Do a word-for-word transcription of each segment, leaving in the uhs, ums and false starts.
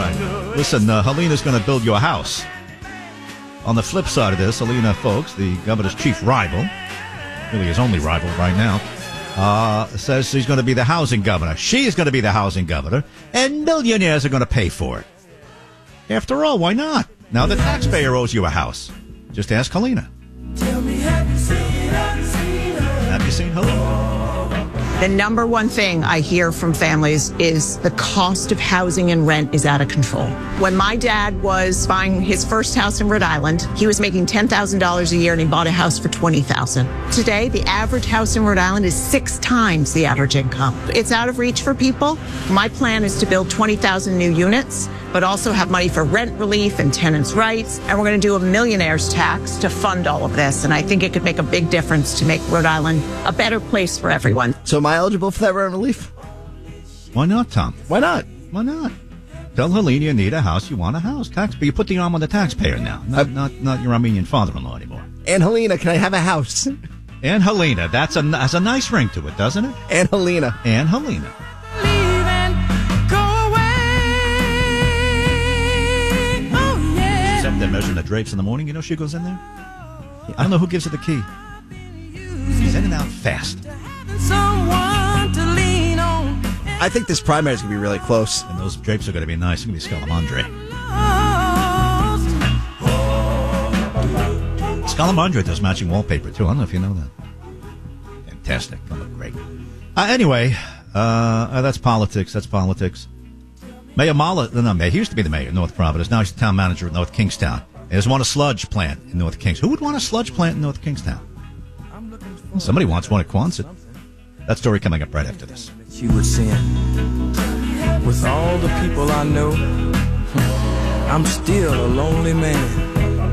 right. Listen, uh, Helena's going to build you a house. On the flip side of this, Helena Foulkes, the governor's chief rival, really his only rival right now, uh, says she's going to be the housing governor. She's going to be the housing governor, and millionaires are going to pay for it. After all, why not? Now the taxpayer owes you a house. Just ask Helena. Tell me, have you seen, have you seen her? Have you seen Helena? The number one thing I hear from families is the cost of housing and rent is out of control. When my dad was buying his first house in Rhode Island, he was making ten thousand dollars a year and he bought a house for twenty thousand dollars. Today, the average house in Rhode Island is six times the average income. It's out of reach for people. My plan is to build twenty thousand new units, but also have money for rent relief and tenants' rights. And we're going to do a millionaire's tax to fund all of this. And I think it could make a big difference to make Rhode Island a better place for everyone. So am I eligible for that rent relief? Why not, Tom? Why not? Why not? Tell Helena you need a house, you want a house. Tax, but you put the arm on the taxpayer now, not, not, not your Armenian father-in-law anymore. And Helena, can I have a house? And Helena, that's a, that's a nice ring to it, doesn't it? And Helena. And Helena. They're measuring the drapes in the morning. You know she goes in there? I don't know who gives her the key. She's in and out fast. I think this primary is going to be really close. And those drapes are going to be nice. It's going to be Scalamandre. Scalamandre does matching wallpaper, too. I don't know if you know that. Fantastic. Going to look great. Uh, anyway, uh, that's politics. That's politics. Mayor Mala, no, Mayor, he used to be the mayor of North Providence. Now he's the town manager of North Kingstown. He doesn't want a sludge plant in North Kingstown. Who would want a sludge plant in North Kingstown? Well, somebody wants one at Quonset. That story coming up right after this. You would send with all the people I know. I'm still a lonely man.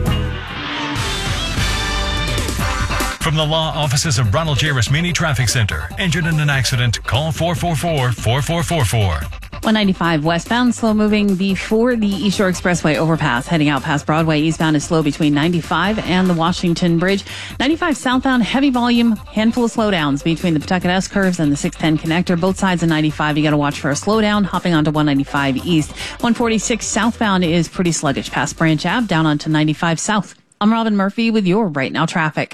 From the law offices of Ronald J. Rasmini Traffic Center. Injured in an accident? Call four four four, four four four four. one ninety-five westbound, slow moving before the East Shore Expressway overpass. Heading out past Broadway, eastbound is slow between ninety-five and the Washington Bridge. ninety-five southbound, heavy volume, handful of slowdowns between the Pawtucket S curves and the six ten connector. Both sides of ninety-five, you got to watch for a slowdown. Hopping onto one ninety-five east. one forty-six southbound is pretty sluggish past Branch Ave, down onto ninety-five south. I'm Robin Murphy with your Right Now traffic.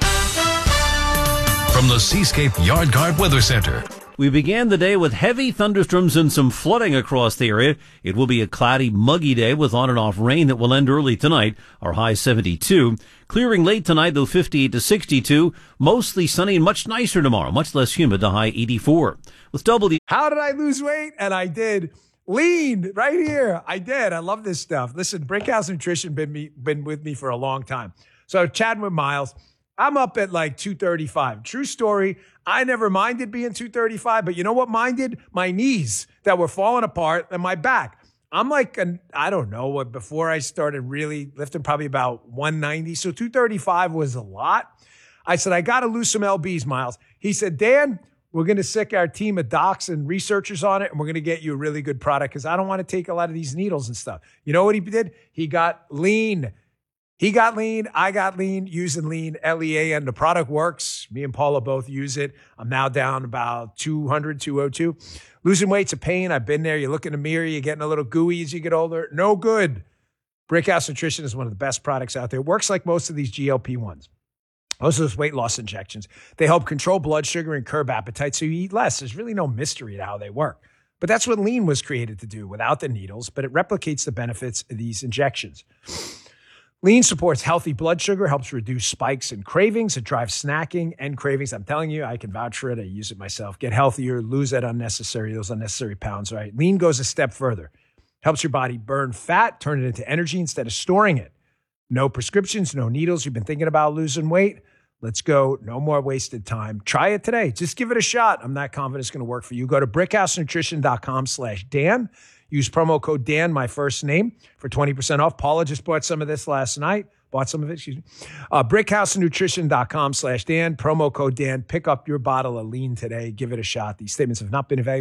From the Seascape Yard Guard Weather Center. We began the day with heavy thunderstorms and some flooding across the area. It will be a cloudy, muggy day with on and off rain that will end early tonight. Our high seventy-two. Clearing late tonight, though, fifty-eight to sixty-two. Mostly sunny and much nicer tomorrow. Much less humid, the high eighty-four. With double the... How did I lose weight? And I did. Lean right here. I did. I love this stuff. Listen, Brickhouse Nutrition been me, been with me for a long time. So chatting with Miles, I'm up at like two thirty-five. True story. I never minded being two thirty-five, but you know what minded? My knees that were falling apart and my back. I'm like, an, I don't know, what before I started really lifting, probably about one ninety. So two thirty-five was a lot. I said, I got to lose some L Bs, Miles. He said, Dan, we're going to sick our team of docs and researchers on it, and we're going to get you a really good product because I don't want to take a lot of these needles and stuff. You know what he did? He got lean. He got lean. I got lean using lean, L E A N. The product works. Me and Paula both use it. I'm now down about two hundred, two oh two. Losing weight's a pain. I've been there. You look in the mirror. You're getting a little gooey as you get older. No good. Brickhouse Nutrition is one of the best products out there. It works like most of these G L P ones. Most of those weight loss injections. They help control blood sugar and curb appetite so you eat less. There's really no mystery to how they work. But that's what lean was created to do without the needles, but it replicates the benefits of these injections. Lean supports healthy blood sugar, helps reduce spikes and cravings. It drives snacking and cravings. I'm telling you, I can vouch for it. I use it myself. Get healthier, lose that unnecessary, those unnecessary pounds, right? Lean goes a step further. Helps your body burn fat, turn it into energy instead of storing it. No prescriptions, no needles. You've been thinking about losing weight? Let's go. No more wasted time. Try it today. Just give it a shot. I'm not confident it's going to work for you. Go to brickhousenutrition.com slash Dan. Use promo code Dan, my first name, for twenty percent off. Paula just bought some of this last night. Bought some of it, excuse me. Uh, brickhousenutrition.com slash Dan. Promo code Dan. Pick up your bottle of lean today. Give it a shot. These statements have not been evaluated